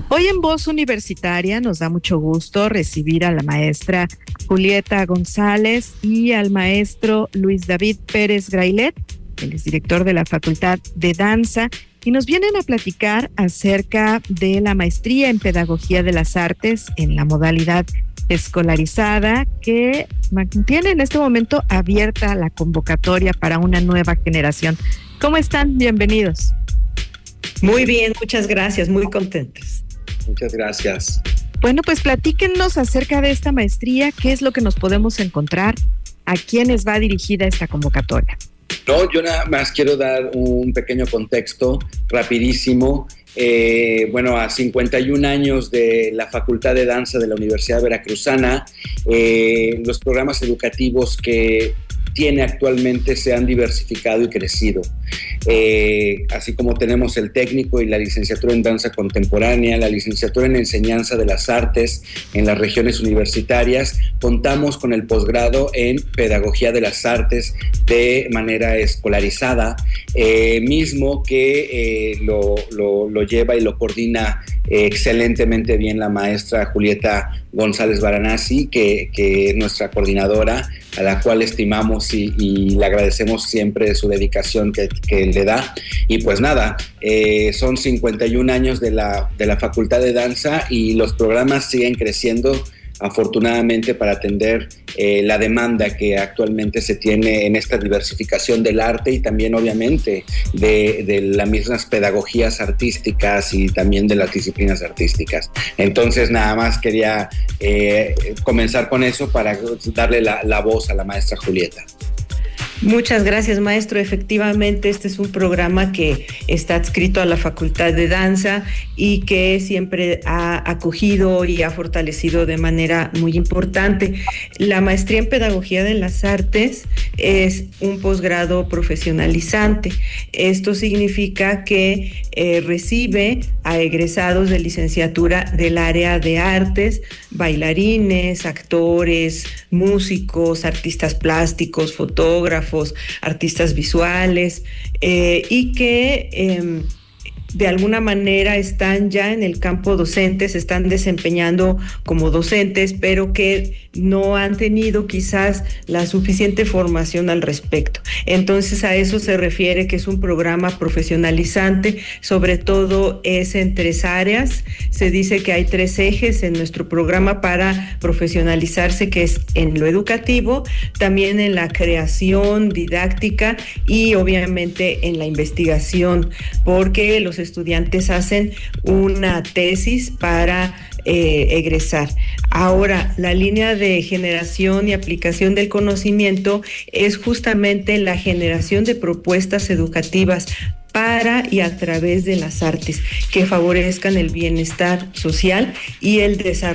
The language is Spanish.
Hoy en Voz Universitaria nos da mucho gusto recibir a la maestra Julieta González y al maestro Luis David Pérez Grailet. Él es director de la Facultad de Danza y nos vienen a platicar acerca de la maestría en Pedagogía de las Artes en la modalidad escolarizada, que mantiene en este momento abierta la convocatoria para una nueva generación. ¿Cómo están? Bienvenidos. Muy bien, muchas gracias, muy contentos. Muchas gracias. Bueno, pues platíquenos acerca de esta maestría, qué es lo que nos podemos encontrar, a quiénes va dirigida esta convocatoria. No, yo nada más quiero dar un pequeño contexto rapidísimo. A 51 años de la Facultad de Danza de la Universidad Veracruzana, los programas educativos que tiene actualmente se han diversificado y crecido. Así como tenemos el técnico y la licenciatura en danza contemporánea, la licenciatura en enseñanza de las artes en las regiones universitarias, contamos con el posgrado en pedagogía de las artes de manera escolarizada, mismo que lo lleva y lo coordina excelentemente bien la maestra Julieta González Varanasi, que es nuestra coordinadora, a la cual estimamos y le agradecemos siempre su dedicación que le da. Y pues nada, son 51 años de la Facultad de Danza y los programas siguen creciendo, afortunadamente, para atender la demanda que actualmente se tiene en esta diversificación del arte y también obviamente de las mismas pedagogías artísticas y también de las disciplinas artísticas. Entonces nada más quería comenzar con eso para darle la voz a la maestra Julieta. Muchas gracias, maestro. Efectivamente, este es un programa que está adscrito a la Facultad de Danza y que siempre ha acogido y ha fortalecido de manera muy importante. La maestría en Pedagogía de las Artes es un posgrado profesionalizante. Esto significa que recibe a egresados de licenciatura del área de artes, bailarines, actores, músicos, artistas plásticos, fotógrafos, artistas visuales, y que de alguna manera están ya en el campo docente, se están desempeñando como docentes, pero que no han tenido quizás la suficiente formación al respecto. Entonces a eso se refiere que es un programa profesionalizante, sobre todo es en 3 áreas. Se dice que hay 3 ejes en nuestro programa para profesionalizarse, que es en lo educativo, también en la creación didáctica y obviamente en la investigación, porque los estudiantes hacen una tesis para egresar. Ahora, la línea de generación y aplicación del conocimiento es justamente la generación de propuestas educativas para y a través de las artes que favorezcan el bienestar social y el desarrollo